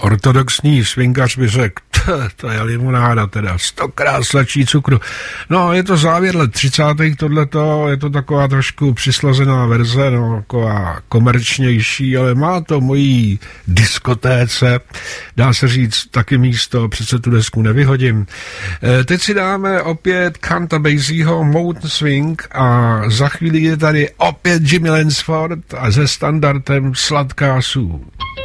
Ortodoxní swingař by řekl, to je limonáda teda, 100krát sladší cukru. No, je to závěr let 30. tohleto, je to taková trošku přislazená verze, no, taková komerčnější, ale má to mojí diskotéce, dá se říct, taky místo, přece tu desku nevyhodím. Teď si dáme opět Count Basieho Mountain Swing a za chvíli je tady opět Jimmy Lansford a se standardem Sladká sůl.